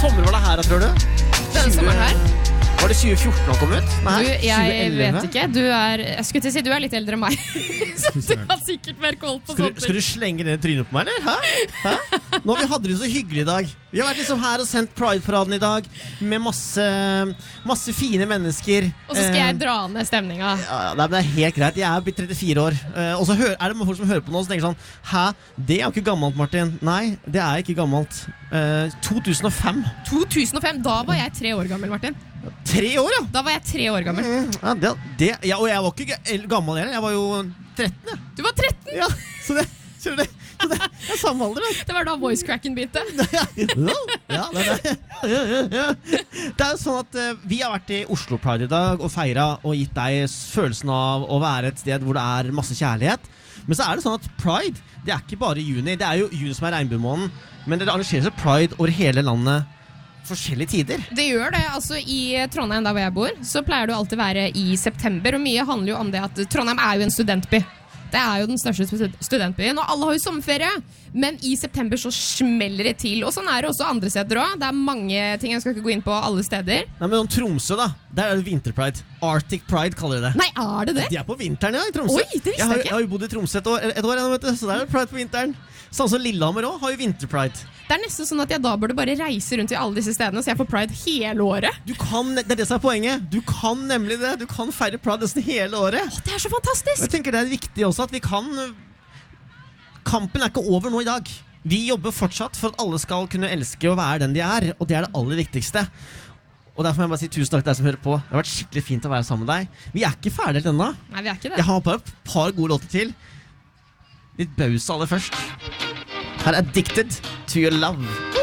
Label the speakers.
Speaker 1: sommer var det her, tror du?
Speaker 2: Denne sommeren her?
Speaker 1: Var det 2014 han kom ut? Nei,
Speaker 2: Jeg
Speaker 1: 2011?
Speaker 2: vet ikke. Jeg skulle til å si, du er litt eldre enn meg. Så du har sikkert mer koll på sånt.
Speaker 1: Skal du slenge det i trynet på meg, eller? Hæ? Nå vi hadde det så hyggelig i dag. Vi har vært liksom her og sendt Pride-paraden i dag med masse fine mennesker.
Speaker 2: Og så skal jeg dra ned stemninga.
Speaker 1: Ja, det er helt greit. Jeg er blitt 34 år. Og så er det folk som hører på nå og tenker sånn: hæ? Det er jo ikke gammelt, Martin. Nei, det er ikke gammelt. 2005.
Speaker 2: 2005, da var jeg 3 år gammel, Martin.
Speaker 1: 3 år, ja.
Speaker 2: Da var jeg 3 år gammel.
Speaker 1: Ja, og jeg var ikke gammel heller. Jeg var jo 13, ja.
Speaker 2: Du var 13?
Speaker 1: Ja, så det er samme alder, da.
Speaker 2: Det var da voice-cracken begynte.
Speaker 1: Ja, det er jo sånn at vi har vært i Oslo Pride i dag og feiret og gitt deg følelsen av å være et sted hvor det er masse kjærlighet. Men så er det sånn at Pride, det er ikke bare i juni. Det er jo juni som er regnbuemåneden, men det arrangeres Pride over hele landet forskjellige tider.
Speaker 2: Det gjør det, altså i Trondheim der hvor jeg bor, så pleier det å alltid være i september, og mye handler jo om det at Trondheim er jo en studentby. Det er jo den største studentbyen, og alle har jo sommerferie, men i september så smeller det til, og sånn er det også andre steder også. Det er mange ting, jeg skal ikke gå inn på alle steder.
Speaker 1: Nei, men om Tromsø da, der er det vinterpride. Arctic Pride kaller de det.
Speaker 2: Nei, er det det?
Speaker 1: De er på vinteren, ja, i Tromsø.
Speaker 2: Oi, det visste jeg ikke.
Speaker 1: Jeg har jo bodd i Tromsø et år vet du, så der er det Pride på vinteren. Sånn som Lillehammer også har jo vinterpride.
Speaker 2: Det er nesten sånn at jeg da burde bare reise rundt i alle disse stedene, så jeg får Pride hele året.
Speaker 1: Det er det som er poenget. Du kan nemlig det. Du kan feire Pride nesten hele året.
Speaker 2: Det er så fantastisk.
Speaker 1: Jeg tenker det er viktig også at vi kan. Kampen er ikke over nå i dag. Vi jobber fortsatt for at alle skal kunne elske og være den de er, og det er det aller viktigste. Og derfor må jeg bare si tusen takk til deg som hører på. Det har vært skikkelig fint å være sammen med deg. Vi er ikke ferdig ennå.
Speaker 2: Nei, vi er ikke det.
Speaker 1: Jeg har bare et par gode låter til. Litt bausa aller først. Her er Addicted to Your Love.